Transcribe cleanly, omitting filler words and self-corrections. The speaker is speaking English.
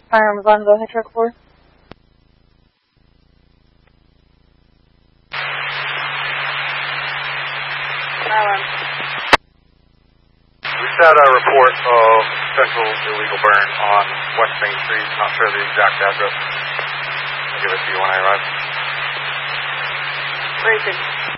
Firearms on, go ahead, truck 4. We had a report of potential illegal burn on West Main Street. Not sure the exact address. I'll give it to you when I arrive. Where is it?